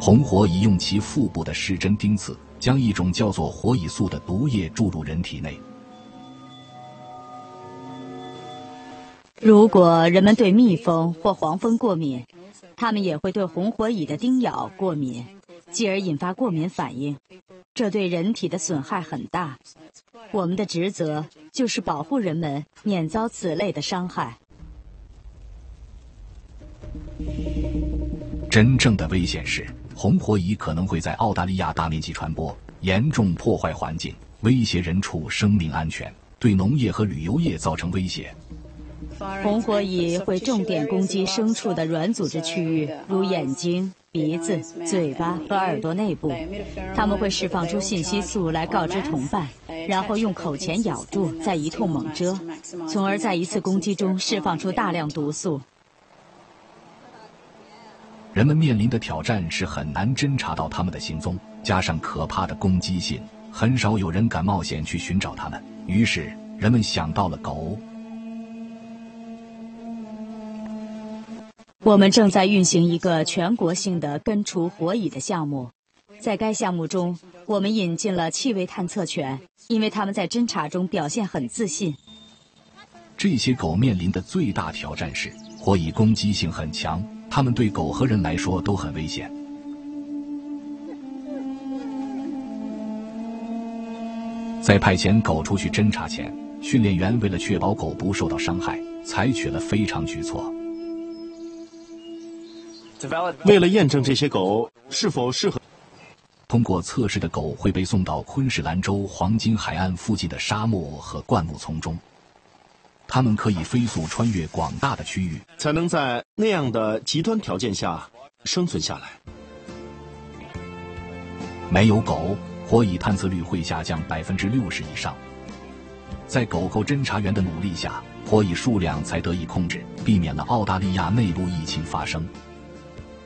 红火蚁用其腹部的视针钉刺，将一种叫做火蚁素的毒液注入人体内。 如果人们对蜜蜂或黄蜂过敏，他们也会对红火蚁的叮咬过敏，继而引发过敏反应，这对人体的损害很大。我们的职责就是保护人们免遭此类的伤害。 真正的危险是，红火蚁可能会在澳大利亚大面积传播，严重破坏环境，威胁人畜生命安全，对农业和旅游业造成威胁。 红火蚁会重点攻击牲畜的软组织区域，如眼睛、鼻子、嘴巴和耳朵内部。它们会释放出信息素来告知同伴，然后用口钳咬住，再一通猛蛰，从而在一次攻击中释放出大量毒素。 人们面临的挑战是很难侦查到它们的行踪，加上可怕的攻击性，很少有人敢冒险去寻找它们。于是，人们想到了狗。 我们正在运行一个全国性的根除火蚁的项目，在该项目中，我们引进了气味探测犬，因为它们在侦查中表现很自信。 这些狗面临的最大挑战是，火蚁攻击性很强，它们对狗和人来说都很危险。在派遣狗出去侦查前，训练员为了确保狗不受到伤害，采取了非常举措。 为了验证这些狗是否适合， 通过测试的狗会被送到昆士兰州黄金海岸附近的沙漠和灌木丛中，它们可以飞速穿越广大的区域， 才能在那样的极端条件下生存下来。 没有狗，火蚁探测率会下降60%以上。在狗狗侦查员的努力下，火蚁数量才得以控制，避免了澳大利亚内部疫情发生。